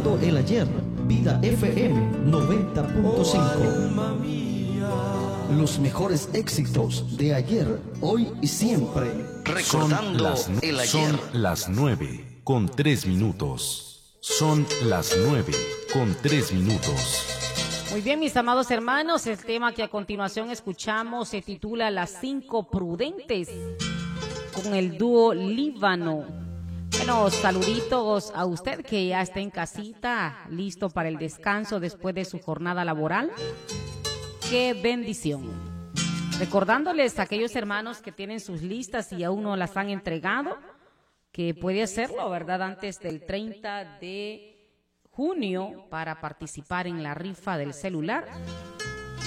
Recordando el ayer, Vida FM 90.5. Los mejores éxitos de ayer, hoy y siempre. Recordando el ayer. Son las 9:03. Son las 9:03. Muy bien, mis amados hermanos, el tema que a continuación escuchamos se titula Las 5 Prudentes, con el dúo Líbano. Bueno, saluditos a usted que ya está en casita, listo para el descanso después de su jornada laboral. ¡Qué bendición! Recordándoles a aquellos hermanos que tienen sus listas y aún no las han entregado, que puede hacerlo, ¿verdad?, antes del 30 de junio para participar en la rifa del celular.